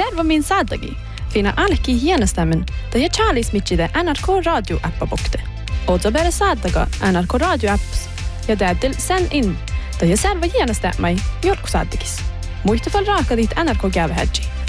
Servo min saadagi. Fina alki hienestämmen, da je Charlies mitchide NRK Radio appa bokte. Ozo bere saadaga NRK Radio apps. Ja täytyy sen in, da je servo hienestämmai jorku saadagis. Muista fall raaka dit NRK gävä hedgi.